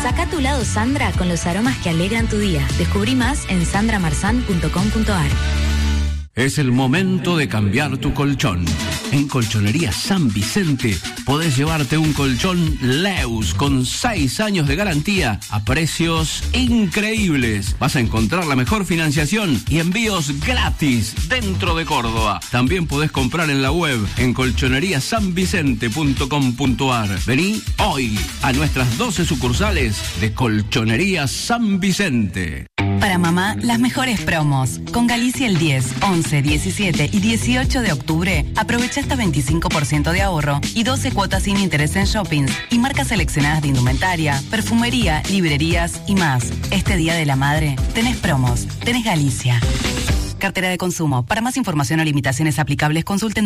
Saca tu lado Sandra con los aromas que alegran tu día. Descubrí más en sandramarzan.com.ar. Es el momento de cambiar tu colchón. En Colchonería San Vicente podés llevarte un colchón Leus con 6 años de garantía a precios increíbles. Vas a encontrar la mejor financiación y envíos gratis dentro de Córdoba. También podés comprar en la web en colchoneriasanvicente.com.ar. Vení hoy a nuestras 12 sucursales de Colchonería San Vicente. Para mamá, las mejores promos. Con Galicia el 10, 11, 17 y 18 de octubre, aprovecha hasta 25% de ahorro y 12 cuotas sin interés en shoppings y marcas seleccionadas de indumentaria, perfumería, librerías y más. Este Día de la Madre, tenés promos, tenés Galicia. Cartera de consumo. Para más información o limitaciones aplicables, consulten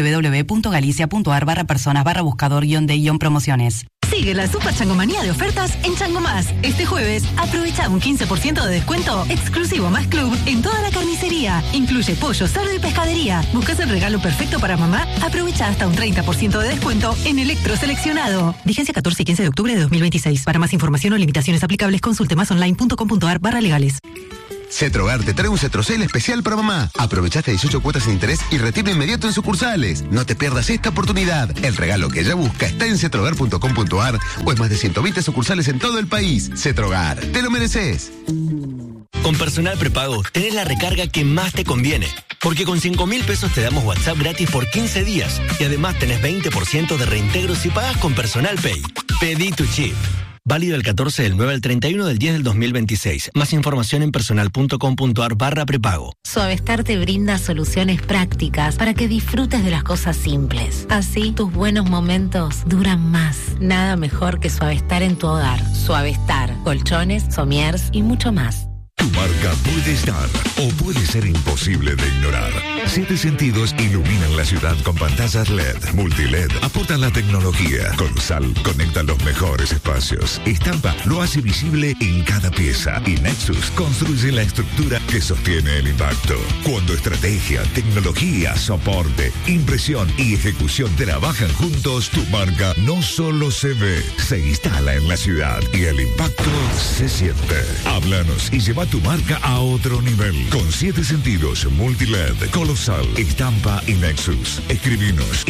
www.galicia.ar/personas/buscador-de-promociones. Sigue la Super Changomanía de ofertas en Chango Más. Este jueves, aprovecha un 15% de descuento exclusivo más club en toda la carnicería. Incluye pollo, cerdo y pescadería. ¿Buscas el regalo perfecto para mamá? Aprovecha hasta un 30% de descuento en electro seleccionado. Vigencia 14 y 15 de octubre de 2026. Para más información o limitaciones aplicables, consulte masonline.com.ar/legales. Cetrogar te trae un Cetrocel especial para mamá. Aprovechaste 18 cuotas sin interés y retiro inmediato en sucursales. No te pierdas esta oportunidad. El regalo que ella busca está en cetrogar.com.ar o en más de 120 sucursales en todo el país. Cetrogar, te lo mereces. Con Personal Prepago tenés la recarga que más te conviene. Porque con 5.000 pesos te damos WhatsApp gratis por 15 días. Y además tenés 20% de reintegro si pagas con Personal Pay. Pedí tu chip. Válido del 14 del 9 al 31 del 10 del 2026. Más información en personal.com.ar/prepago. Suavestar te brinda soluciones prácticas para que disfrutes de las cosas simples. Así, tus buenos momentos duran más. Nada mejor que Suavestar en tu hogar. Suavestar, colchones, somiers y mucho más. Tu marca puede estar o puede ser imposible de ignorar. 7 Sentidos iluminan la ciudad con pantallas LED, multiled, aportan la tecnología. Con Sal conectan los mejores espacios. Estampa lo hace visible en cada pieza. Y Nexus construye la estructura que sostiene el impacto. Cuando estrategia, tecnología, soporte, impresión y ejecución trabajan juntos, tu marca no solo se ve, se instala en la ciudad y el impacto se siente. Háblanos y lleva tu marca a otro nivel. Con 7 Sentidos, multiled, colosal, estampa y Nexus. Escribinos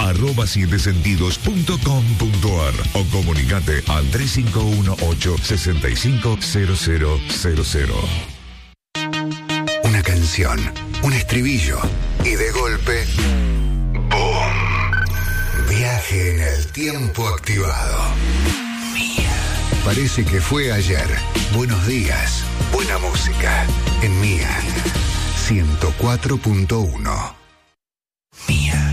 info@7sentidos.com.ar o comunicate al 3518-650000. Una canción, un estribillo y de golpe, ¡boom! Viaje en el tiempo activado. Parece que fue ayer. Buenos días. Buena música. En Mía. 104.1. Mía.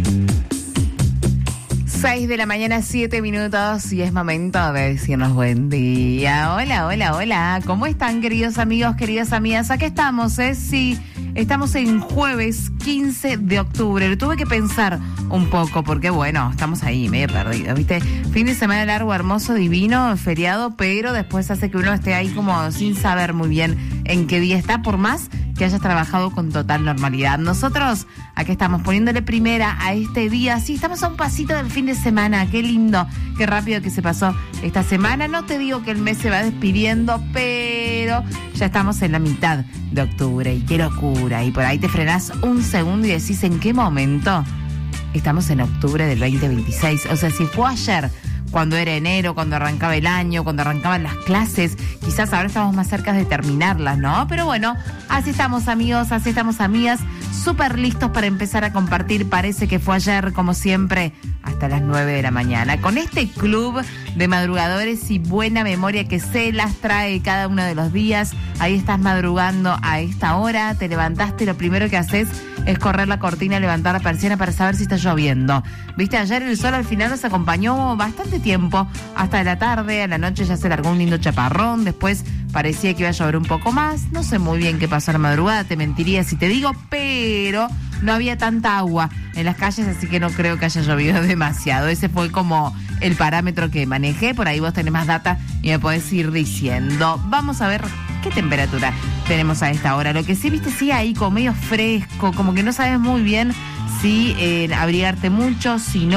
6 de la mañana, 7 minutos y es momento de decirnos buen día. Hola, hola, hola. ¿Cómo están, queridos amigos, queridas amigas? Aquí estamos, sí. Estamos en jueves 15 de octubre. Lo tuve que pensar un poco porque, bueno, estamos ahí medio perdidos, ¿viste? Fin de semana largo, hermoso, divino, feriado, pero después hace que uno esté ahí como sin saber muy bien en qué día está, por más que hayas trabajado con total normalidad. Nosotros aquí estamos poniéndole primera a este día. Sí, estamos a un pasito del fin de semana. Qué lindo, qué rápido que se pasó esta semana. No te digo que el mes se va despidiendo, pero ya estamos en la mitad de octubre y qué locura. Y por ahí te frenás un segundo y decís, ¿en qué momento? Estamos en octubre del 2026. O sea, si fue ayer, cuando era enero, cuando arrancaba el año, cuando arrancaban las clases, quizás ahora estamos más cerca de terminarlas, ¿no? Pero bueno, así estamos, amigos, así estamos, amigas, súper listos para empezar a compartir. Parece que fue ayer, como siempre, hasta las 9 de la mañana. Con este club de madrugadores y buena memoria que se las trae cada uno de los días. Ahí estás madrugando a esta hora, te levantaste, lo primero que haces es correr la cortina, levantar la persiana para saber si está lloviendo. Viste, ayer el sol al final nos acompañó bastante tiempo, hasta la tarde, a la noche ya se largó un lindo chaparrón, después parecía que iba a llover un poco más, no sé muy bien qué pasó a la madrugada, te mentiría si te digo, pero no había tanta agua en las calles, así que no creo que haya llovido demasiado. Ese fue como el parámetro que manejé, por ahí vos tenés más data y me podés ir diciendo. Vamos a ver qué temperatura tenemos a esta hora. Lo que sí, viste, sí, ahí como medio fresco, como que no sabes muy bien si abrigarte mucho, si no,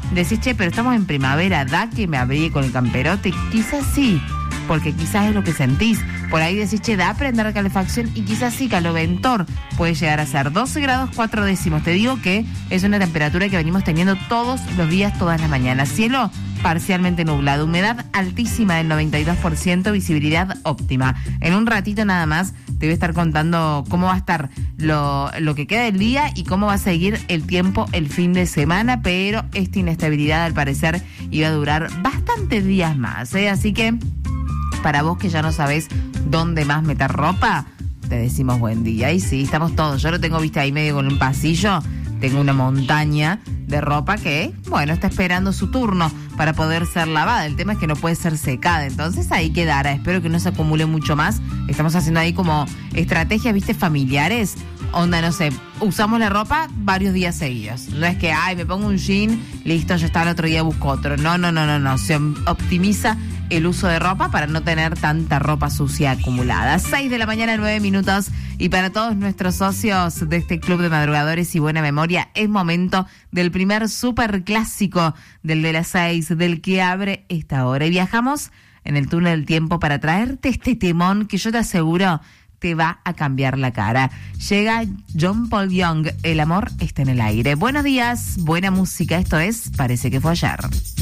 decís, che, pero estamos en primavera, da que me abrigue con el camperote. Quizás sí, porque quizás es lo que sentís. Por ahí decís, che, da a prender calefacción y quizás sí, caloventor puede llegar a ser 12 grados 4 décimos. Te digo que es una temperatura que venimos teniendo todos los días, todas las mañanas. Cielo parcialmente nublado, humedad altísima del 92%, visibilidad óptima. En un ratito nada más te voy a estar contando cómo va a estar lo que queda del día y cómo va a seguir el tiempo el fin de semana, pero esta inestabilidad al parecer iba a durar bastantes días más, ¿eh? Así que para vos que ya no sabés dónde más meter ropa, te decimos buen día. Y sí, estamos todos, yo lo tengo viste ahí medio con un pasillo, tengo una montaña de ropa que, bueno, está esperando su turno para poder ser lavada. El tema es que no puede ser secada, entonces ahí quedará. Espero que no se acumule mucho más. Estamos haciendo ahí como estrategias, viste, familiares. Onda, no sé, usamos la ropa varios días seguidos. No es que, ay, me pongo un jean, listo, ya está, el otro día busco otro. No. Se optimiza el uso de ropa para no tener tanta ropa sucia acumulada. 6 de la mañana, 9 minutos. Y para todos nuestros socios de este club de madrugadores y buena memoria, es momento del primer super clásico del de las 6, del que abre esta hora. Y viajamos en el túnel del tiempo para traerte este temón que yo te aseguro te va a cambiar la cara. Llega John Paul Young, el amor está en el aire. Buenos días, buena música, esto es Parece que fue ayer.